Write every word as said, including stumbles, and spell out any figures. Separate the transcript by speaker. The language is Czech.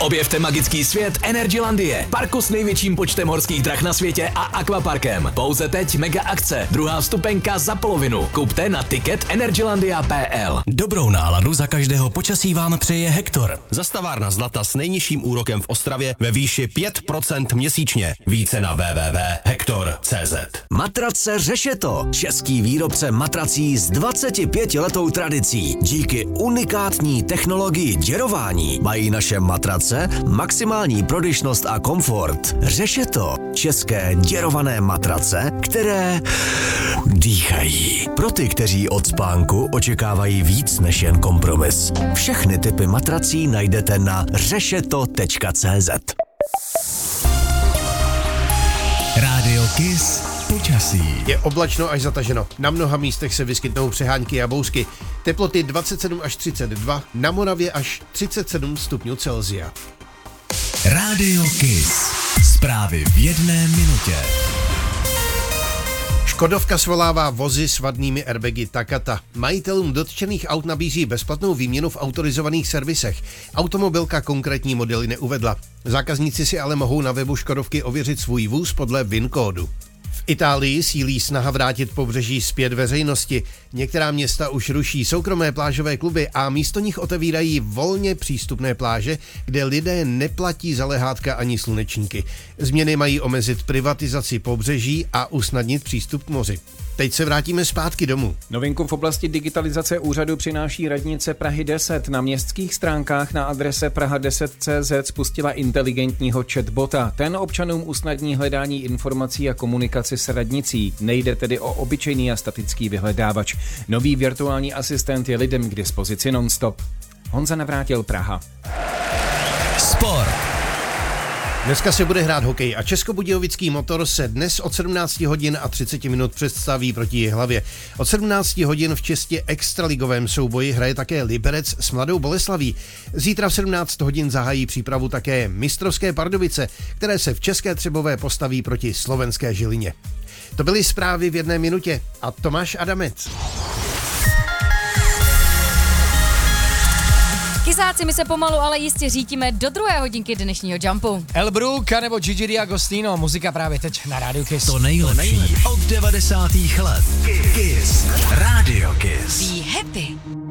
Speaker 1: Objevte magický svět Energylandie, parku s největším počtem horských drah na světě a akvaparkem. Pouze teď mega akce, druhá vstupenka za polovinu. Kupte na ticket energylandia tečka p l.
Speaker 2: Dobrou náladu za každého počasí vám přeje Hektor.
Speaker 3: Zastavárna Zlata s nejnižším úrokem v Ostravě ve výši pět procent měsíčně. Více na w w w tečka hektor tečka c z.
Speaker 2: Matrace Řešeto, český výrobce matrací s dvacetipětiletou tradicí. Díky unikátní technologii děrování mají naše matrace maximální prodyšnost a komfort. Řešeto, české děrované matrace, které dýchají. Pro ty, kteří od spánku očekávají víc než jen kompromis. Všechny typy matrací najdete na řešeto tečka c z.
Speaker 4: Rádio Kiss počasí.
Speaker 5: Je oblačno až zataženo. Na mnoha místech se vyskytnou přehánky a bouřky. Teploty dvacet sedm až třicet dva, na Moravě až třicet sedm stupňů Celsia.
Speaker 4: Rádio Kiss. Zprávy v jedné minutě.
Speaker 5: Škodovka svolává vozy s vadnými airbagy Takata. Majitelům dotčených aut nabízí bezplatnou výměnu v autorizovaných servisech. Automobilka konkrétní modely neuvedla. Zákazníci si ale mohou na webu Škodovky ověřit svůj vůz podle V I N kódu. V Itálii sílí snaha vrátit pobřeží zpět veřejnosti. Některá města už ruší soukromé plážové kluby a místo nich otevírají volně přístupné pláže, kde lidé neplatí za lehátka ani slunečníky. Změny mají omezit privatizaci pobřeží a usnadnit přístup k moři. Teď se vrátíme zpátky domů.
Speaker 6: Novinku v oblasti digitalizace úřadu přináší radnice Prahy deset. Na městských stránkách na adrese praha deset tečka cé zet spustila inteligentního chatbota. Ten občanům usnadní hledání informací a komunikaci s radnicí. Nejde tedy o obyčejný a statický vyhledávač. Nový virtuální asistent je lidem k dispozici non-stop. Honza Navrátil, Praha.
Speaker 4: Sport.
Speaker 5: Dneska se bude hrát hokej a Českobudějovický Motor se dnes od sedmnáct hodin a třicet minut představí proti Jihlavě. Od sedmnáct hodin v čistě extraligovém souboji hraje také Liberec s Mladou Boleslaví. Zítra v sedmnáct hodin zahájí přípravu také mistrovské Pardubice, které se v České Třebové postaví proti slovenské Žilině. To byly zprávy v jedné minutě a Tomáš Adamec.
Speaker 7: Kysáci, my se pomalu, ale jistě řítíme do druhé hodinky dnešního Jumpu.
Speaker 8: Elbrook nebo Gigi D'Agostino, muzika právě teď na Rádiu Kiss.
Speaker 4: To nejlepší od devadesátých let. Kiss. Rádio Kiss.
Speaker 7: Be happy.